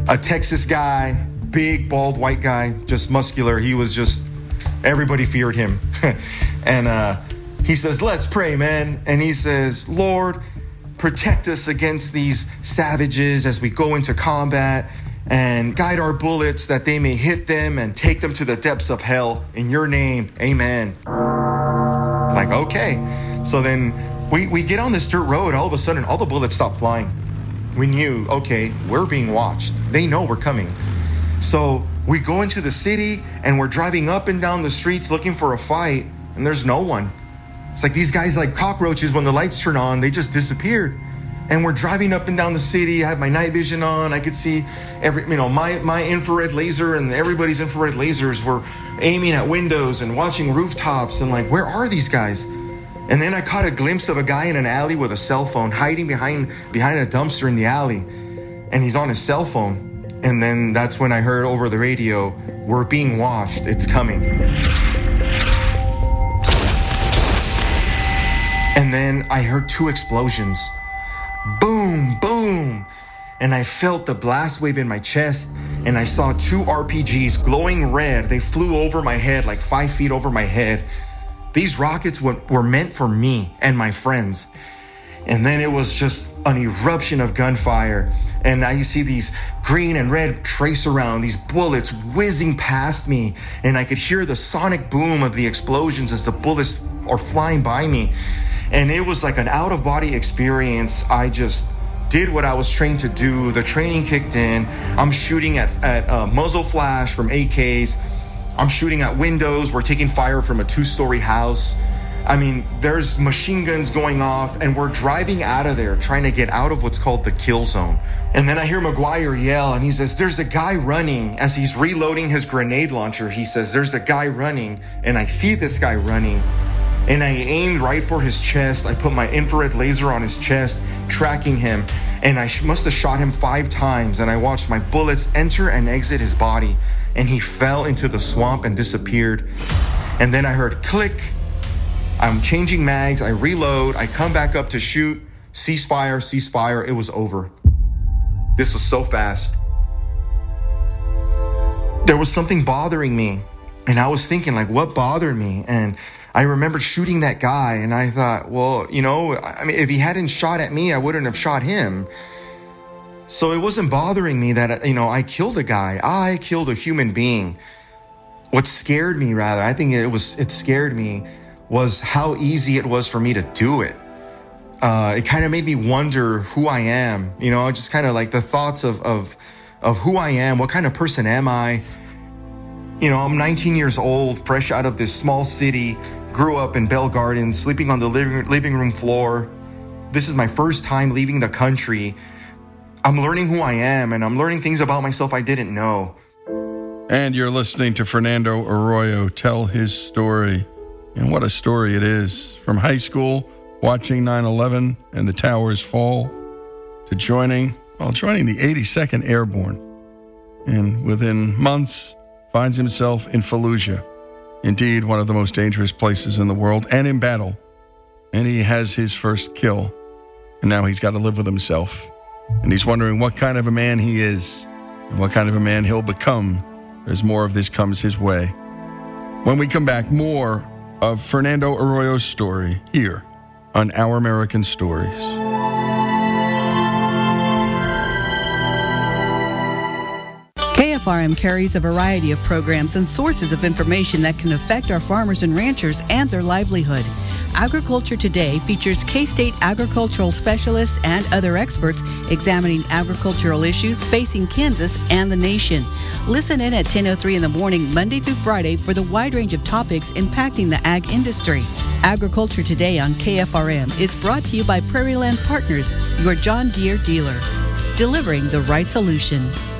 a Texas guy, big, bald, white guy, just muscular. He was just, everybody feared him. And he says, let's pray, man. And he says, Lord, protect us against these savages as we go into combat, and guide our bullets that they may hit them and take them to the depths of hell. In your name, amen. Like, okay. So then we get on this dirt road. All of a sudden, all the bullets stop flying. We knew, okay, we're being watched. They know we're coming. So we go into the city and we're driving up and down the streets looking for a fight, and there's no one. It's like these guys, like cockroaches, when the lights turn on, they just disappeared. And we're driving up and down the city. I have my night vision on. I could see my infrared laser and everybody's infrared lasers were aiming at windows and watching rooftops, and like, where are these guys? And then I caught a glimpse of a guy in an alley with a cell phone hiding behind a dumpster in the alley. And he's on his cell phone. And then that's when I heard over the radio, we're being watched. It's coming. And then I heard 2 explosions. Boom, boom. And I felt the blast wave in my chest, and I saw 2 RPGs glowing red. They flew over my head, like 5 feet over my head. These rockets were meant for me and my friends. And then it was just an eruption of gunfire. And I see these green and red trace around, these bullets whizzing past me. And I could hear the sonic boom of the explosions as the bullets are flying by me. And it was like an out-of-body experience. I just did what I was trained to do. The training kicked in. I'm shooting at muzzle flash from AKs. I'm shooting at windows. We're taking fire from a 2-story house. I mean, there's machine guns going off, and we're driving out of there, trying to get out of what's called the kill zone. And then I hear McGuire yell, and he says, there's a guy running. As he's reloading his grenade launcher, he says, there's a guy running. And I see this guy running. And I aimed right for his chest. I put my infrared laser on his chest, tracking him. And I must have shot him 5 times. And I watched my bullets enter and exit his body. And he fell into the swamp and disappeared. And then I heard click. I'm changing mags. I reload. I come back up to shoot. Ceasefire, ceasefire. It was over. This was so fast. There was something bothering me. And I was thinking, like, what bothered me? And I remembered shooting that guy, and I thought, well, if he hadn't shot at me, I wouldn't have shot him. So it wasn't bothering me that, I killed a guy. I killed a human being. What scared me, rather, I think it scared me, was how easy it was for me to do it. It kind of made me wonder who I am. Just kind of like the thoughts of who I am. What kind of person am I? I'm 19 years old, fresh out of this small city, grew up in Bell Garden, sleeping on the living room floor. This is my first time leaving the country. I'm learning who I am, and I'm learning things about myself I didn't know. And you're listening to Fernando Arroyo tell his story. And what a story it is. From high school, watching 9/11 and the towers fall, to joining the 82nd Airborne. And within months, finds himself in Fallujah, indeed one of the most dangerous places in the world, and in battle. And he has his first kill, and now he's got to live with himself. And he's wondering what kind of a man he is, and what kind of a man he'll become as more of this comes his way. When we come back, more of Fernando Arroyo's story here on Our American Stories. KFRM carries a variety of programs and sources of information that can affect our farmers and ranchers and their livelihood. Agriculture Today features K-State agricultural specialists and other experts examining agricultural issues facing Kansas and the nation. Listen in at 10:03 in the morning, Monday through Friday, for the wide range of topics impacting the ag industry. Agriculture Today on KFRM is brought to you by Prairie Land Partners, your John Deere dealer, delivering the right solution.